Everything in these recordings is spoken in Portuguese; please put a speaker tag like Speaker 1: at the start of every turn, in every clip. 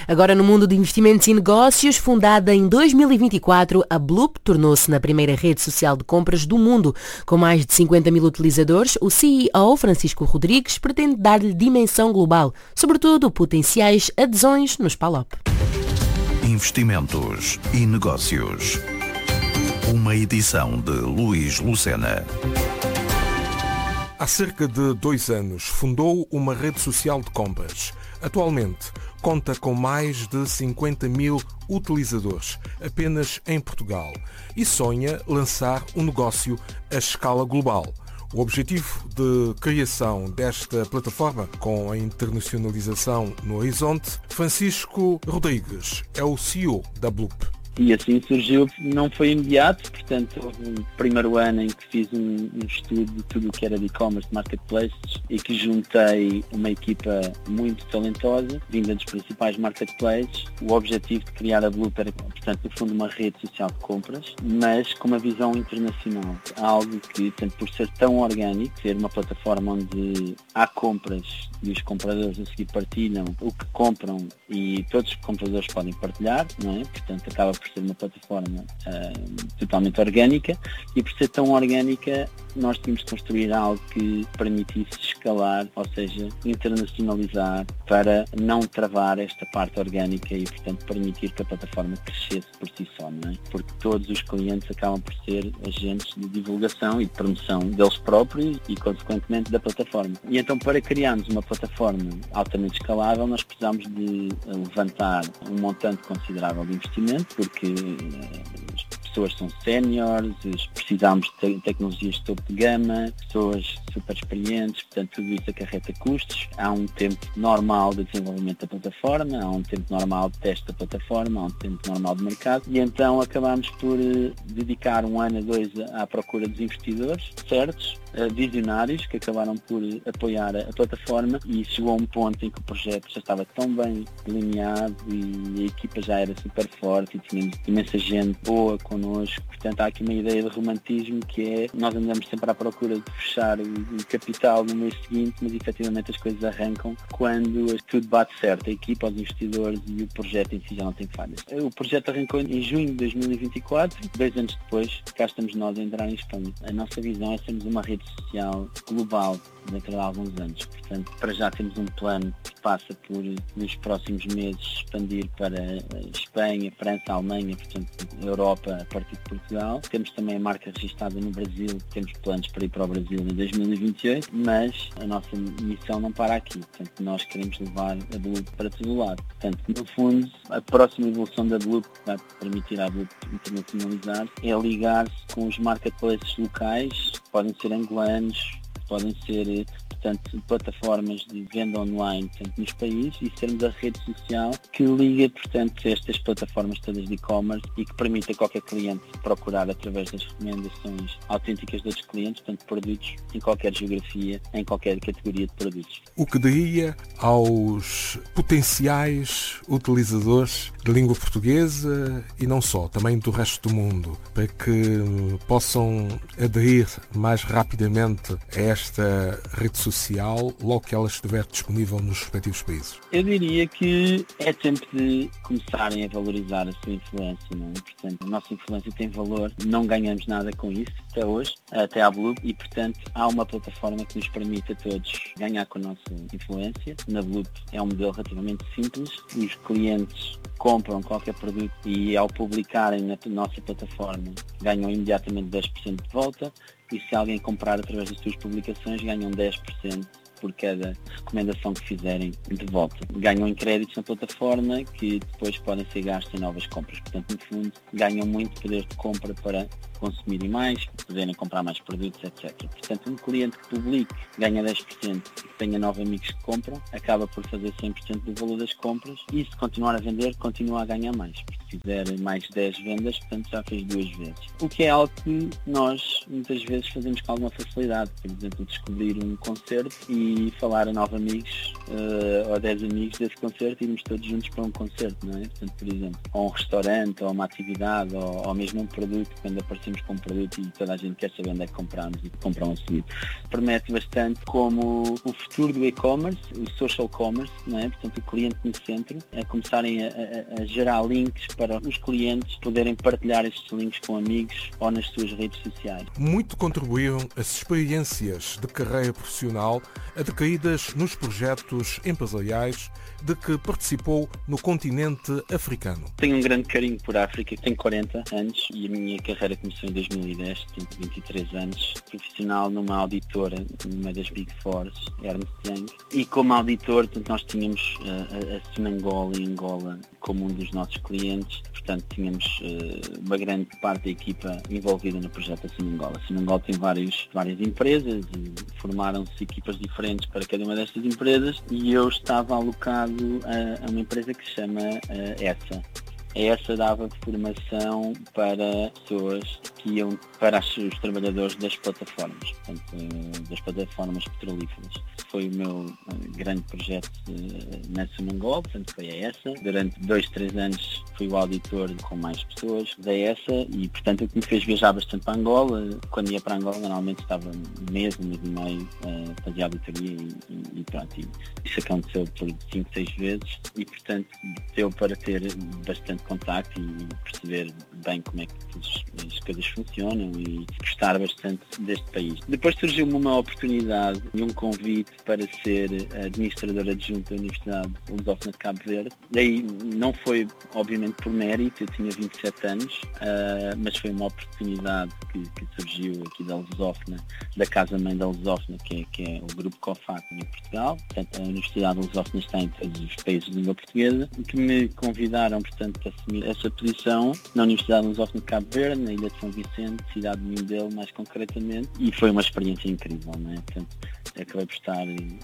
Speaker 1: Agora, no mundo de investimentos e negócios, fundada em 2024, a Bloop tornou-se na primeira rede social de compras do mundo. Com mais de 50 mil utilizadores, o CEO, Francisco Rodrigues, pretende dar-lhe dimensão global, sobretudo potenciais adesões nos PALOP.
Speaker 2: Investimentos e negócios. Uma edição de Luís Lucena.
Speaker 3: Há cerca de 2 anos fundou uma rede social de compras. Atualmente conta com mais de 50 mil utilizadores, apenas em Portugal, e sonha lançar um negócio a escala global. O objetivo de criação desta plataforma, com a internacionalização no horizonte, Francisco Rodrigues é o CEO da Bloop.
Speaker 4: E assim surgiu, não foi imediato, portanto houve um primeiro ano em que fiz um estudo de tudo o que era de e-commerce, marketplaces, e que juntei uma equipa muito talentosa, vinda dos principais marketplaces. O objetivo de criar a Bloop era, portanto, no fundo, uma rede social de compras, mas com uma visão internacional. Algo que, tanto por ser tão orgânico, ser uma plataforma onde há compras e os compradores a seguir partilham o que compram e todos os compradores podem partilhar, não é? Portanto, acaba por ser uma plataforma totalmente orgânica, e por ser tão orgânica nós tínhamos de construir algo que permitisse escalar, ou seja, internacionalizar, para não travar esta parte orgânica e, portanto, permitir que a plataforma crescesse por si só, não é? Porque todos os clientes acabam por ser agentes de divulgação e de promoção deles próprios e, consequentemente, da plataforma. E então, para criarmos uma plataforma altamente escalável, nós precisamos de levantar um montante considerável de investimento, porque as pessoas são séniores, precisamos de tecnologias de topo de gama, pessoas super experientes, portanto tudo isso acarreta custos. Há um tempo normal de desenvolvimento da plataforma, há um tempo normal de teste da plataforma, há um tempo normal de mercado, e então acabamos por dedicar 1 ano a 2 à procura dos investidores certos, visionários, que acabaram por apoiar a plataforma, e chegou a um ponto em que o projeto já estava tão bem delineado e a equipa já era super forte e tínhamos imensa gente boa connosco. Portanto, há aqui uma ideia de romantismo, que é, nós andamos sempre à procura de fechar o capital no mês seguinte, mas efetivamente as coisas arrancam quando tudo bate certo, a equipa, os investidores e o projeto em si já não tem falhas. O projeto arrancou em junho de 2024, 2 anos depois, cá estamos nós a entrar em Espanha. A nossa visão é sermos uma rede social global dentro de alguns anos. Portanto, para já temos um plano que passa por, nos próximos meses, expandir para Espanha, França, Alemanha, portanto, Europa a partir de Portugal. Temos também a marca registada no Brasil, temos planos para ir para o Brasil em 2028, mas a nossa missão não para aqui. Portanto, nós queremos levar a Bloop para todo o lado. Portanto, no fundo, a próxima evolução da Bloop, que vai permitir à Bloop internacionalizar, é ligar-se com os marketplaces locais, podem ser angolanos, podem ser, portanto, plataformas de venda online, portanto, nos países, e sermos a rede social que liga, portanto, estas plataformas todas de e-commerce e que permite a qualquer cliente procurar, através das recomendações autênticas de outros clientes, portanto, produtos em qualquer geografia, em qualquer categoria de produtos.
Speaker 3: O que diria aos potenciais utilizadores de língua portuguesa e não só, também do resto do mundo, para que possam aderir mais rapidamente a esta rede social logo que ela estiver disponível nos respectivos países?
Speaker 4: Eu diria que é tempo de começarem a valorizar a sua influência, não é? Portanto, a nossa influência tem valor, não ganhamos nada com isso até hoje, até à Bloop, e portanto há uma plataforma que nos permite a todos ganhar com a nossa influência. Na Bloop é um modelo relativamente simples, os clientes compram qualquer produto e, ao publicarem na nossa plataforma, ganham imediatamente 10% de volta, e se alguém comprar através das suas publicações, ganham 10% por cada recomendação que fizerem de volta. Ganham em créditos na plataforma, que depois podem ser gastos em novas compras. Portanto, no fundo, ganham muito poder de compra para consumirem mais, poderem comprar mais produtos, etc. Portanto, um cliente que publique ganha 10% e que tenha 9 amigos que compram, acaba por fazer 100% do valor das compras, e se continuar a vender, continua a ganhar mais. Se fizer mais 10 vendas, portanto, já fez 2 vezes. O que é algo que nós muitas vezes fazemos com alguma facilidade. Por exemplo, descobrir um concerto e consegui falar a 9 amigos ou 10 amigos desse concerto e irmos todos juntos para um concerto, não é? Portanto, por exemplo, ou um restaurante, ou uma atividade, ou mesmo um produto, quando aparecemos com um produto e toda a gente quer saber onde é que compramos e compram a seguir. Promete bastante como o futuro do e-commerce, o social commerce, não é? Portanto, o cliente no centro, a começarem a gerar links para os clientes poderem partilhar estes links com amigos ou nas suas redes sociais.
Speaker 3: Muito contribuíram as experiências de carreira profissional adquiridas nos projetos empresariais de que participou no continente africano.
Speaker 4: Tenho um grande carinho por África, tenho 40 anos e a minha carreira começou em 2010, tenho 23 anos, profissional numa auditora, numa das Big Fours, Ernst Young, e como auditor, portanto, nós tínhamos a Sonangol e Angola como um dos nossos clientes, portanto tínhamos uma grande parte da equipa envolvida no projeto da Sonangol. A Sonangol tem várias empresas e formaram-se equipas diferentes para cada uma destas empresas e eu estava alocado a uma empresa que se chama ESSA. A ESSA dava formação para pessoas que iam para os trabalhadores das plataformas, portanto, das plataformas petrolíferas. Foi o meu grande projeto na Sonangol, portanto foi a ESSA. Durante 2-3 anos fui o auditor com mais pessoas da ESSA e, portanto, o que me fez viajar bastante para Angola. Quando ia para Angola, normalmente estava um mês e meio, fazia auditoria e pronto. E isso aconteceu por 5-6 vezes e, portanto, deu para ter bastante contacto e perceber bem como é que as coisas funcionam e gostar bastante deste país. Depois surgiu-me uma oportunidade e um convite para ser administrador adjunto da Universidade Lusófona de Cabo Verde. Daí não foi, obviamente, por mérito, eu tinha 27 anos, mas foi uma oportunidade que surgiu aqui da Lusófona, da Casa-Mãe da Lusófona, que é o Grupo COFAC em Portugal. Portanto, a Universidade Lusófona está em todos os países de língua portuguesa, que me convidaram, portanto, para assumir essa posição na Universidade Lusófona de Cabo Verde, na Ilha de São Vicente, cidade de Mindelo, mais concretamente, e foi uma experiência incrível, não é? Portanto, acabei por estar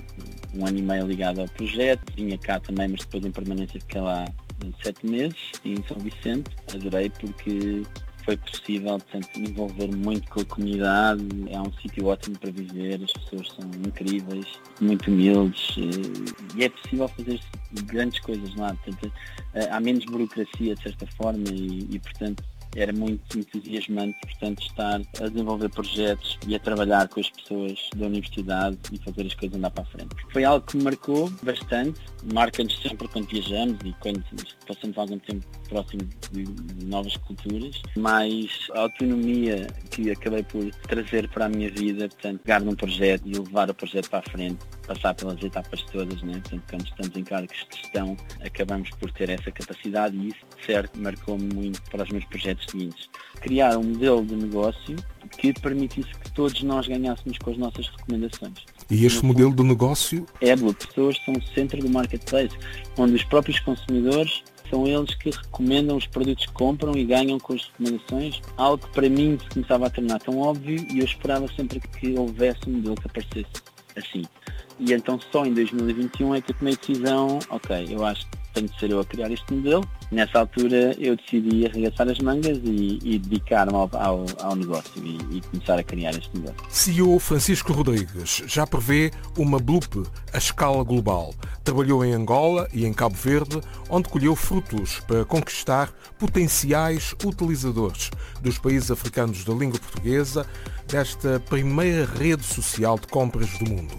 Speaker 4: 1 ano e meio ligado ao projeto, vinha cá também, mas depois em permanência fiquei lá 7 meses, em São Vicente. Adorei porque foi possível, portanto, envolver muito com a comunidade, é um sítio ótimo para viver, as pessoas são incríveis, muito humildes e é possível fazer grandes coisas lá, portanto, há menos burocracia de certa forma e portanto, era muito entusiasmante, portanto, estar a desenvolver projetos e a trabalhar com as pessoas da universidade e fazer as coisas andar para a frente. Foi algo que me marcou bastante, marca-nos sempre quando viajamos e quando passamos algum tempo próximo de novas culturas, mas a autonomia que acabei por trazer para a minha vida, portanto, pegar num projeto e levar o projeto para a frente, passar pelas etapas todas, né? Portanto, quando estamos em cargos de gestão, acabamos por ter essa capacidade e isso, certo, marcou-me muito para os meus projetos seguintes. Criar um modelo de negócio que permitisse que todos nós ganhássemos com as nossas recomendações.
Speaker 3: E este modelo de negócio?
Speaker 4: É, as pessoas são o centro do marketplace, onde os próprios consumidores são eles que recomendam os produtos que compram e ganham com as recomendações, algo que para mim se começava a tornar tão óbvio e eu esperava sempre que houvesse um modelo que aparecesse assim. E então só em 2021 é que eu tomei a decisão, ok, eu acho que tenho de ser eu a criar este modelo. Nessa altura eu decidi arregaçar as mangas e dedicar-me ao negócio e começar a criar este negócio.
Speaker 3: CEO Francisco Rodrigues já prevê uma Bloop a escala global. Trabalhou em Angola e em Cabo Verde, onde colheu frutos para conquistar potenciais utilizadores dos países africanos da língua portuguesa desta primeira rede social de compras do mundo.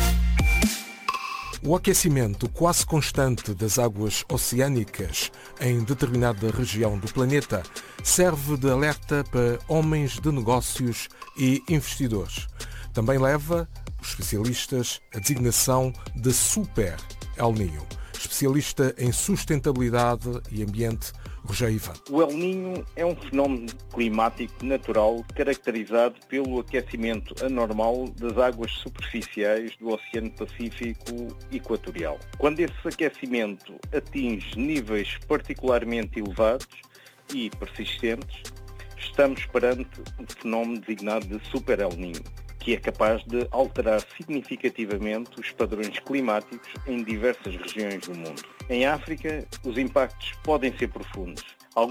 Speaker 3: O aquecimento quase constante das águas oceânicas em determinada região do planeta serve de alerta para homens de negócios e investidores. Também leva os especialistas a designação de Super El Niño. Especialista em sustentabilidade e ambiente, Rogério Ivan.
Speaker 5: O El Niño é um fenómeno climático natural caracterizado pelo aquecimento anormal das águas superficiais do Oceano Pacífico Equatorial. Quando esse aquecimento atinge níveis particularmente elevados e persistentes, estamos perante um fenómeno designado de Super El Niño, que é capaz de alterar significativamente os padrões climáticos em diversas regiões do mundo. Em África, os impactos podem ser profundos.